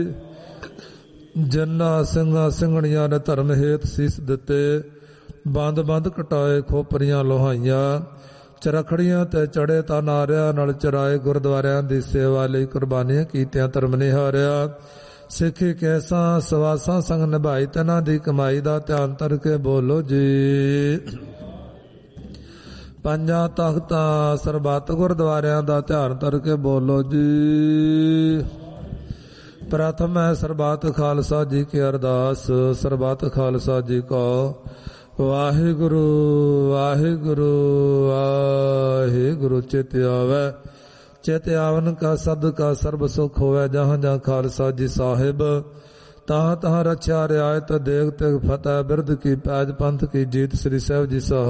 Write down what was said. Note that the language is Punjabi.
ਜਿਨ੍ਹਾਂ ਸਿੰਘਾਂ ਸਿੰਘਣੀਆਂ ਨੇ ਧਰਮ ਹੇਤ ਸੀਸ ਦਿੱਤੇ, ਬੰਦ ਬੰਦ ਕਟਾਏ ਖੋਪਰੀਆਂ ਲੋਹਾਈਆਂ, ਚਰਖੜੀਆਂ ਤੇ ਚੜੇ ਤਾਂ ਨਾਰਿਆਂ ਨਾਲ ਚਰਾਏ, ਗੁਰਦੁਆਰਿਆਂ ਦੀ ਸੇਵਾ ਲਈ ਕੁਰਬਾਨੀਆਂ ਕੀਤਿਆਂ ਧਰਮ ਨਿਹਾਰਿਆ। ਸਿੱਖੀ ਕੈਸਾਂ ਸਵਾਸਾਂ ਸੰਗ ਨਿਭਾਈ, ਤਨਾਂ ਦੀ ਕਮਾਈ ਦਾ ਧਿਆਨ ਧਰ ਕੇ ਬੋਲੋ ਜੀ। ਪੰਜਾਂ ਤਖਤਾਂ ਸਰਬੱਤ ਗੁਰਦੁਆਰਿਆਂ ਦਾ ਧਿਆਨ ਧਰ ਕੇ ਬੋਲੋ ਜੀ। ਪ੍ਰਥਮ ਹੈ ਸਰਬੱਤ ਖਾਲਸਾ ਜੀ ਕੀ ਅਰਦਾਸ। ਸਰਬੱਤ ਖਾਲਸਾ ਜੀ ਕੋ ਵਾਹਿਗੁਰੂ ਵਾਹਿਗੁਰੂ ਵਾਹਿਗੁਰੂ। ਚਿਤ ਆਵੈ ਚਿਤ ਆਵਨ ਕਾ ਸਦਕਾ ਸਰਬ ਸੁਖ ਹੋਵੇ। ਜਹਾਂ ਜਹਾਂ ਖਾਲਸਾ ਜੀ ਸਾਹਿਬ, ਤਹਾਂ ਤਹਾਂ ਰਛਿਆ ਰਿਆਇਤ, ਦੇਗ ਤੇਗ ਫਤਿਹ ਬਿਰਧ ਕੀ ਪੈਜ, ਪੰਥ ਕੀ ਜੀਤ। ਸ੍ਰੀ ਸਾਹਿਬ ਜੀ ਸਾਹਿਬ।